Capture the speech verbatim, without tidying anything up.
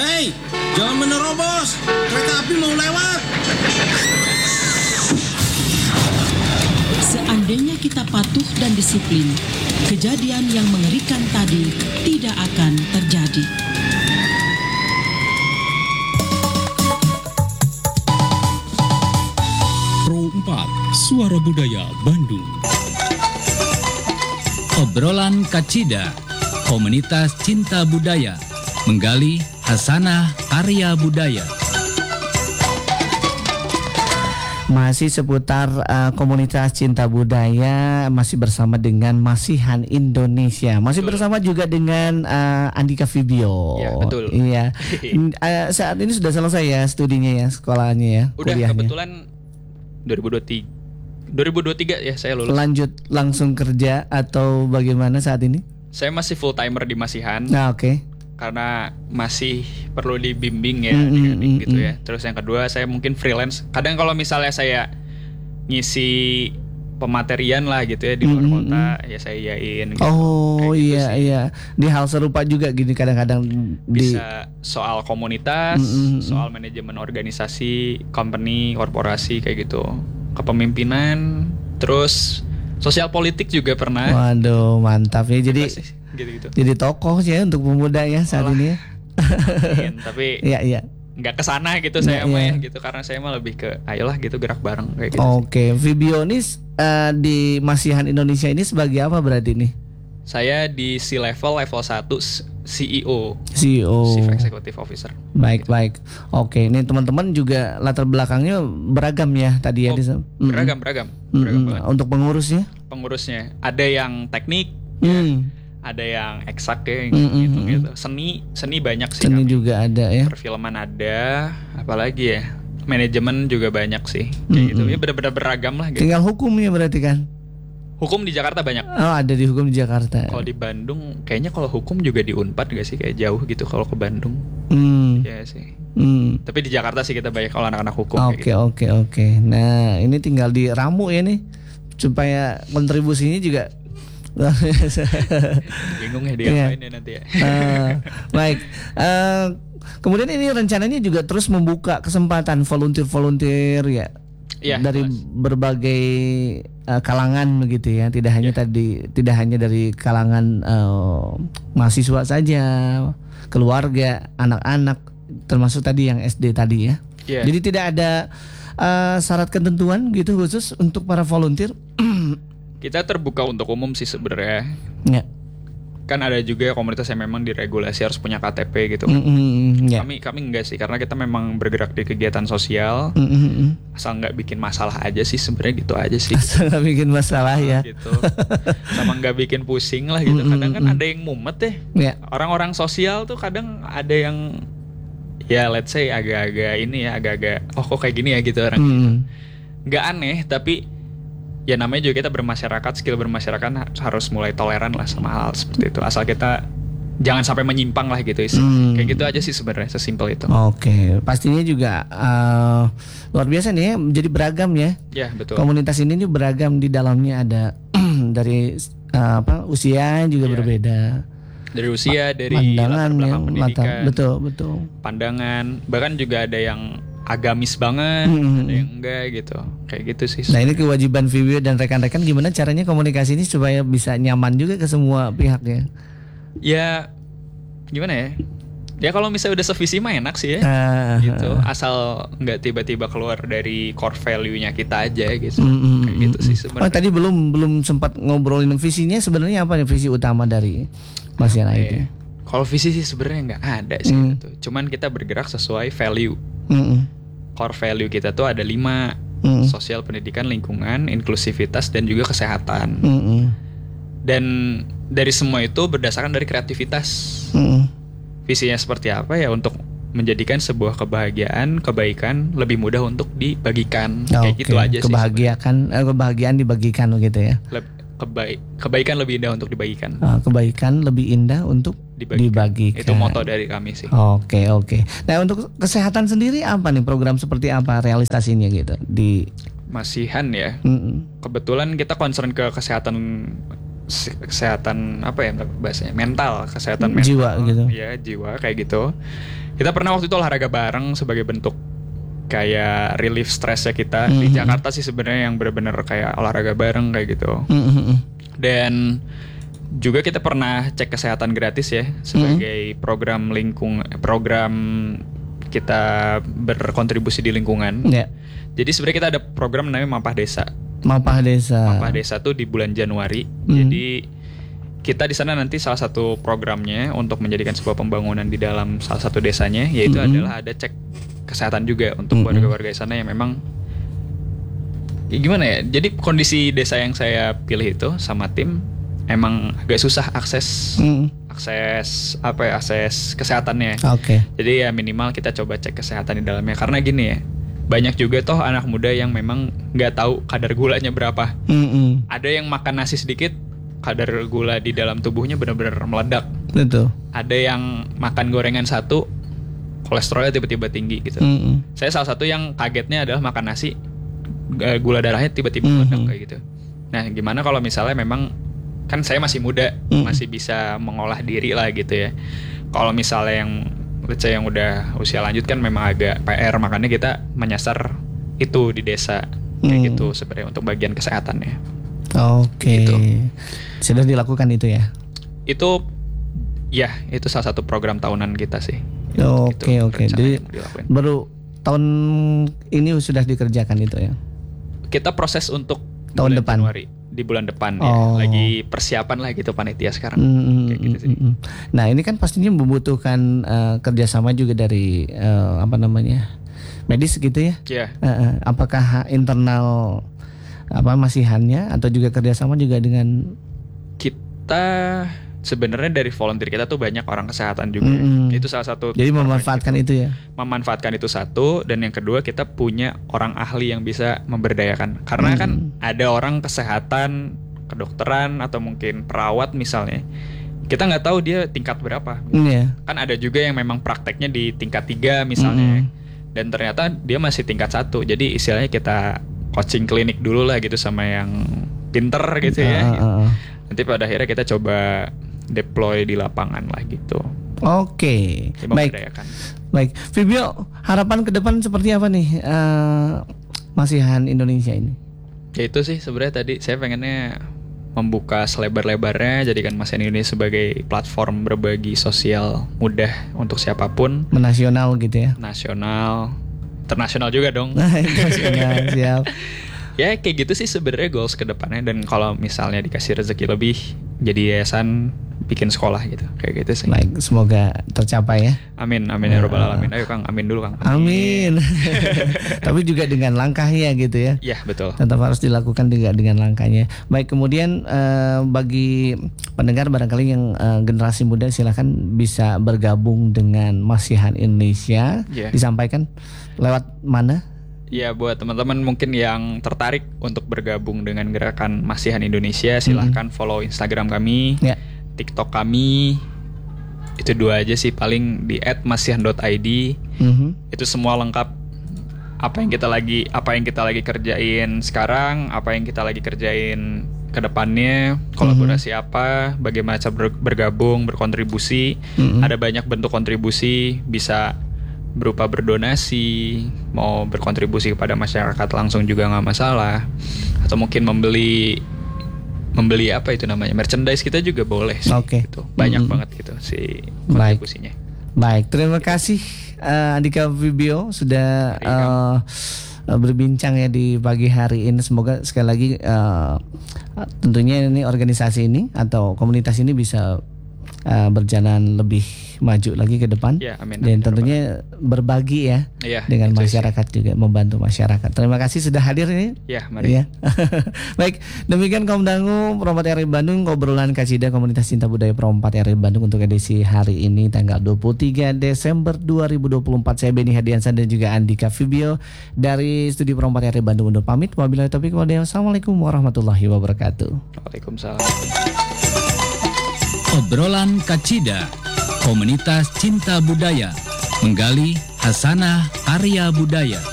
Hei, jangan menerobos. Kereta api mau lewat. Seandainya kita patuh dan disiplin, kejadian yang mengerikan tadi tidak akan terjadi. Pro empat, Suara Budaya Bandung. Obrolan Kacida, komunitas cinta budaya, menggali hasanah karya budaya. Masih seputar uh, komunitas cinta budaya, masih bersama dengan Masihan Indonesia. Masih betul. Bersama juga dengan uh, Andika Vibio. Ya, betul. Iya. uh, saat ini sudah selesai ya studinya ya, sekolahnya ya. Udah kuliahnya. Kebetulan dua ribu dua puluh tiga dua ribu dua puluh tiga ya saya lulus. Lanjut langsung kerja atau bagaimana saat ini? Saya masih full timer di Masihan. Nah, oke. Okay. Karena masih perlu dibimbing ya, mm, dibimbing mm, gitu mm. ya. Terus yang kedua saya mungkin freelance. Kadang kalau misalnya saya ngisi pematerian lah gitu ya di luar mm, kota, mm. ya saya iyain gitu. Oh gitu iya sih. iya. Di hal serupa juga gini kadang-kadang di bisa soal komunitas, mm, mm, mm. soal manajemen organisasi, company, korporasi kayak gitu. Kepemimpinan, terus sosial politik juga pernah. Waduh, mantap ya. Jadi gitu-gitu. Jadi tokoh sih ya untuk pemuda ya saat Olah. ini ya. Mungkin, tapi iya iya. nggak kesana gitu saya ya, mah ya. ya gitu, karena saya mah lebih ke ayolah gitu gerak bareng kayak gitu. Oke, Vibio ini uh, di Masihan Indonesia ini sebagai apa berarti nih? Saya di C level level satu C E O. C E O. Chief Executive Officer. Baik gitu. Baik. Oke, ini teman-teman juga latar belakangnya beragam ya tadi ya. Oh, di, beragam beragam. beragam mm-hmm. Untuk pengurusnya? Pengurusnya ada yang teknik. Mm. Ya. Ada yang eksak ya gitu, mm-hmm. gitu, gitu. Seni, seni banyak sih. Seni kami. juga ada ya. Perfilman ada, apalagi ya. Manajemen juga banyak sih. Kayak mm-hmm. gitu. Ya benar-benar beragam lah gitu. Tinggal hukumnya berarti kan? Hukum di Jakarta banyak. Oh, ada di hukum di Jakarta. Kalau di Bandung kayaknya kalau hukum juga di Unpad gak sih, kayak jauh gitu kalau ke Bandung. Mm. Ya sih. Mm. Tapi di Jakarta sih kita banyak kalau anak-anak hukum. Oke gitu. oke oke. Nah, ini tinggal diramu ya nih supaya kontribusinya juga bingung ya dia yeah. ngapain ya nanti ya. uh, baik. Uh, kemudian ini rencananya juga terus membuka kesempatan volunteer-volunteer ya, yeah, dari mas. berbagai uh, kalangan begitu ya. Tidak hanya yeah. tadi, tidak hanya dari kalangan uh, mahasiswa saja, keluarga, anak-anak, termasuk tadi yang S D tadi ya. Yeah. Jadi tidak ada uh, syarat ketentuan gitu khusus untuk para volunteer. Kita terbuka untuk umum sih sebenarnya. Ya. Kan ada juga komunitas yang memang diregulasi harus punya K T P gitu kan. Mm-hmm, yeah. Kami kami enggak sih, karena kita memang bergerak di kegiatan sosial. Mm-hmm. Asal nggak bikin masalah aja sih sebenarnya, gitu aja sih. Asal nggak bikin masalah ya. Gitu. Sama nggak bikin pusing lah gitu. Kadang kan ada yang mumet deh. Yeah. Orang-orang sosial tuh kadang ada yang ya let's say agak-agak ini ya, agak-agak oh kok kayak gini ya gitu orang. Mm. Nggak aneh, tapi ya namanya juga kita bermasyarakat, skill bermasyarakat harus mulai toleran lah sama hal seperti itu. Asal kita jangan sampai menyimpang lah gitu. Hmm. Kayak gitu aja sih sebenarnya, sesimpel itu. Oke, pastinya juga uh, luar biasa nih ya, jadi beragam ya. Ya betul. Komunitas ini juga beragam, di dalamnya ada dari uh, apa usia juga ya. Berbeda. Dari usia, dari pandangan latar belakang yang pendidikan, latar, betul betul. Pandangan, bahkan juga ada yang agamis banget, hmm. ada yang enggak gitu, kayak gitu sih. Nah ini kewajiban Vibio dan rekan-rekan, gimana caranya komunikasi ini supaya bisa nyaman juga ke semua pihak ya? Ya gimana ya? Ya kalau misalnya udah sevisi mah enak sih ya, uh, gitu. Asal nggak tiba-tiba keluar dari core value-nya kita aja gitu, mm, kayak gitu sih sebenarnya. Oh tadi belum belum sempat ngobrolin visinya, sebenarnya apa nih visi utama dari Masihan I D? Kalau visi sih sebenarnya nggak ada sih, mm. gitu. Cuman kita bergerak sesuai value. Mm-mm. Core value kita tuh ada lima, mm. sosial, pendidikan, lingkungan, inklusivitas, dan juga kesehatan. Mm-mm. Dan dari semua itu berdasarkan dari kreativitas. Mm-mm. Visinya seperti apa ya, untuk menjadikan sebuah kebahagiaan, kebaikan lebih mudah untuk dibagikan. Oh, kayak okay. gitu aja sih. Kebahagiaan, eh, kebahagiaan dibagikan gitu ya. Leb- kebaik, kebaikan lebih indah untuk dibagikan. Oh, kebaikan lebih indah untuk dibagikan. dibagikan. Itu moto dari kami sih. Oke oke. Nah untuk kesehatan sendiri apa nih, program seperti apa realisasinya gitu di Masihan ya. Mm-mm. Kebetulan kita concern ke kesehatan se- kesehatan apa ya bahasanya mental, kesehatan mental, Jiwa gitu. ya jiwa kayak gitu. Kita pernah waktu itu olahraga bareng sebagai bentuk kayak relief stresnya kita. Di Mhm. Jakarta sih sebenarnya yang benar-benar kayak olahraga bareng kayak gitu. Mm-mm. Dan juga kita pernah cek kesehatan gratis ya sebagai program lingkung program kita berkontribusi di lingkungan. Ya, Jadi sebenarnya kita ada program namanya Mampah Desa. Mampah Desa. Mampah Desa tuh di bulan Januari. Hmm. Jadi kita di sana nanti salah satu programnya untuk menjadikan sebuah pembangunan di dalam salah satu desanya yaitu Hmm. adalah ada cek kesehatan juga untuk Hmm. warga-warga di sana yang memang ya gimana ya. Jadi kondisi desa yang saya pilih itu sama tim emang agak susah akses Mm. akses apa ya akses kesehatannya. Oke. Jadi ya minimal kita coba cek kesehatan di dalamnya karena gini ya. Banyak juga toh anak muda yang memang nggak tahu kadar gulanya berapa. Mm-mm. Ada yang makan nasi sedikit, kadar gula di dalam tubuhnya benar-benar meledak. Betul. Ada yang makan gorengan satu, kolesterolnya tiba-tiba tinggi gitu. Mm-mm. Saya salah satu yang kagetnya adalah makan nasi, g- gula darahnya tiba-tiba Mhm. meledak kayak gitu. Nah, gimana kalau misalnya memang kan saya masih muda, Mhm. masih bisa mengolah diri lah gitu ya. Kalau misalnya yang let's say yang udah usia lanjut kan memang agak P R, makanya kita menyasar itu di desa kayak Hmm. gitu sebenarnya untuk bagian kesehatannya. Oke. Gitu. Sudah dilakukan itu ya. Itu ya itu salah satu program tahunan kita sih. Oke, Itu oke. rencana Jadi yang mau dilakuin. baru tahun ini sudah dikerjakan itu ya. Kita proses untuk Tahun bulan depan. Januari, di bulan depan ya. Oh. Lagi persiapan lah gitu panitia sekarang. Mm, Kayak gitu mm, sih. mm, mm. Nah ini kan pastinya membutuhkan eh, kerjasama juga dari eh, apa namanya medis gitu ya. Iya. Eh, eh, apakah internal apa masihannya atau juga kerjasama juga dengan Kita sebenarnya dari volunteer kita tuh banyak orang kesehatan juga. Mm-mm. Itu salah satu. jadi memanfaatkan itu ya. Memanfaatkan itu satu, dan yang kedua kita punya orang ahli yang bisa memberdayakan. Karena Hmm. kan ada orang kesehatan, kedokteran atau mungkin perawat misalnya. Kita nggak tahu dia tingkat berapa. Iya. Kan ada juga yang memang prakteknya di tingkat tiga misalnya. Mm. Dan ternyata dia masih tingkat satu. Jadi istilahnya kita coaching klinik dulu lah gitu sama yang pinter gitu ya. Ah, ah, ah. Nanti pada akhirnya kita coba deploy di lapangan lah gitu. Oke, Jadi baik, memberdayakan. baik. Vibio, harapan ke depan seperti apa nih eh, masihan Indonesia ini? Ya itu sih sebenarnya tadi saya pengennya membuka selebar-lebarnya, jadikan Mas Indonesia sebagai platform berbagi sosial mudah untuk siapapun, Menasional gitu ya? nasional, internasional juga dong. Nasional, siap. Ya kayak gitu sih sebenarnya goals ke depannya. Dan kalau misalnya dikasih rezeki lebih, jadi yayasan, bikin sekolah gitu, kayak gitu sih. Baik, semoga tercapai ya. Amin, amin ya robbal alamin. Ayo Kang, amin dulu Kang. Amin. Tapi juga dengan langkahnya gitu ya. Ya betul. Tetap harus dilakukan juga dengan langkahnya. Baik, kemudian eh, bagi pendengar barangkali yang eh, generasi muda silakan bisa bergabung dengan Masihan Indonesia. Iya. Disampaikan lewat mana? Ya buat teman-teman mungkin yang tertarik untuk bergabung dengan gerakan Masihan Indonesia, silahkan follow Instagram kami, Ya. TikTok kami. Itu dua aja sih paling di et masihan dot i d. Mhm. Itu semua lengkap. Apa yang kita lagi apa yang kita lagi kerjain sekarang, apa yang kita lagi kerjain ke depannya, kolaborasi apa, bagaimana cara ber- bergabung, berkontribusi. Mhm. Ada banyak bentuk kontribusi, bisa berupa berdonasi, mau berkontribusi kepada masyarakat langsung juga nggak masalah, atau mungkin membeli membeli apa itu namanya merchandise kita juga boleh sih. Oke. Gitu. Banyak Mm-mm. banget gitu si Baik. kontribusinya. Baik, terima kasih eh, Andika Vibio sudah eh, eh, berbincang ya di pagi hari ini. Semoga sekali lagi eh, tentunya ini organisasi ini atau komunitas ini bisa eh, berjalan lebih maju lagi ke depan. Ya, amin, Dan amin, tentunya berbagi ya Iya, dengan itu sih. masyarakat juga, membantu masyarakat. Terima kasih sudah hadir ini. Ya, mari. Ya. Baik, demikian Kaum Dangu Perompak R I Bandung, ngobrolan Kasida Komunitas Cinta Budaya Perompak R I Bandung untuk edisi hari ini tanggal dua puluh tiga Desember dua ribu dua puluh empat. Saya Beni Hadiansyah dan juga Andika Vibio dari Studi Perompak R I Bandung undur pamit. Wabillahi taufiq wal hidayah. Wassalamualaikum warahmatullahi wabarakatuh. Waalaikumsalam. Obrolan Kacida, komunitas cinta budaya, menggali hasanah karya budaya.